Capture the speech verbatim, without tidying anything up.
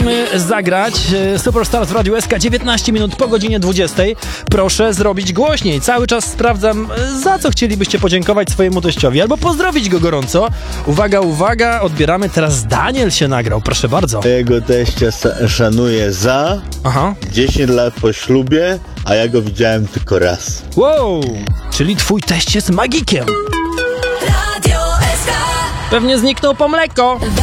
musimy zagrać Superstars w Radiu S K dziewiętnaście minut po godzinie dwudziestej. Proszę zrobić głośniej. Cały czas sprawdzam, za co chcielibyście podziękować swojemu teściowi albo pozdrowić go gorąco. Uwaga, uwaga, odbieramy teraz. Daniel się nagrał, proszę bardzo. Jego teścia szanuję za Aha. dziesięć lat po ślubie, a ja go widziałem tylko raz. Wow, czyli twój teść jest magikiem. Pewnie zniknął po mleko.